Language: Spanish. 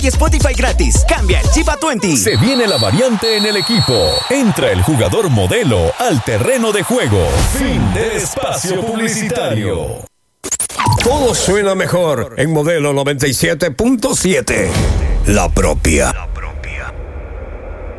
y Spotify gratis. Cambia el chip a 20. Se viene la variante en el equipo. Entra el jugador modelo al terreno de juego. Fin del espacio publicitario. Todo suena mejor en Modelo 97.7. La propia.